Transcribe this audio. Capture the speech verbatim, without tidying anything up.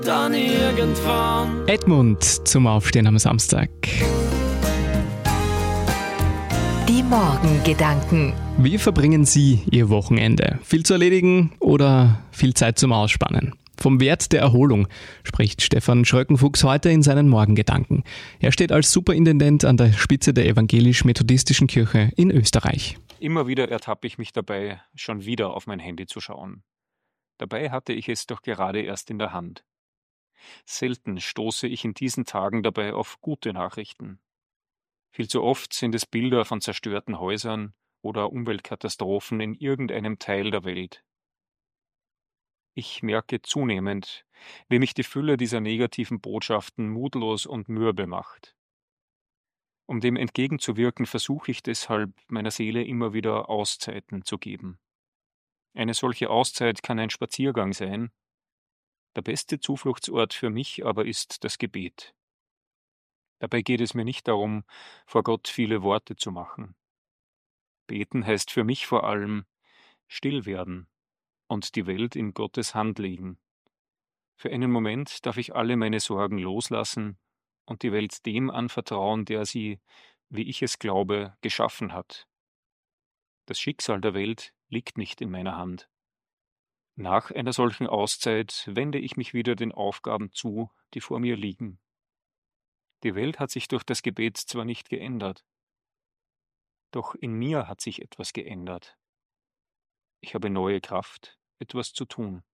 dann irgendwann. Edmund zum Aufstehen am Samstag. Die Morgengedanken. Wie verbringen Sie Ihr Wochenende? Viel zu erledigen oder viel Zeit zum Ausspannen? Vom Wert der Erholung spricht Stefan Schröckenfuchs heute in seinen Morgengedanken. Er steht als Superintendent an der Spitze der evangelisch-methodistischen Kirche in Österreich. Immer wieder ertappe ich mich dabei, schon wieder auf mein Handy zu schauen. Dabei hatte ich es doch gerade erst in der Hand. Selten stoße ich in diesen Tagen dabei auf gute Nachrichten. Viel zu oft sind es Bilder von zerstörten Häusern oder Umweltkatastrophen in irgendeinem Teil der Welt. Ich merke zunehmend, wie mich die Fülle dieser negativen Botschaften mutlos und mürbe macht. Um dem entgegenzuwirken, versuche ich deshalb, meiner Seele immer wieder Auszeiten zu geben. Eine solche Auszeit kann ein Spaziergang sein. Der beste Zufluchtsort für mich aber ist das Gebet. Dabei geht es mir nicht darum, vor Gott viele Worte zu machen. Beten heißt für mich vor allem still werden und die Welt in Gottes Hand legen. Für einen Moment darf ich alle meine Sorgen loslassen und die Welt dem anvertrauen, der sie, wie ich es glaube, geschaffen hat. Das Schicksal der Welt liegt nicht in meiner Hand. Nach einer solchen Auszeit wende ich mich wieder den Aufgaben zu, die vor mir liegen. Die Welt hat sich durch das Gebet zwar nicht geändert, doch in mir hat sich etwas geändert. Ich habe neue Kraft, etwas zu tun.